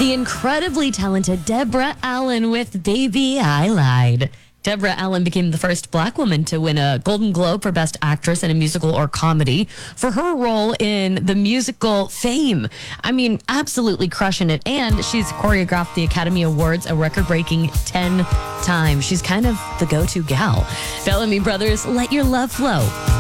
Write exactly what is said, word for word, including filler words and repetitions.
The incredibly talented Deborah Allen with Baby I Lied. Deborah Allen became the first black woman to win a Golden Globe for Best Actress in a Musical or Comedy for her role in the musical Fame. I mean, absolutely crushing it. And she's choreographed the Academy Awards a record-breaking ten times. She's kind of the go-to gal. Bellamy Brothers, let your love flow.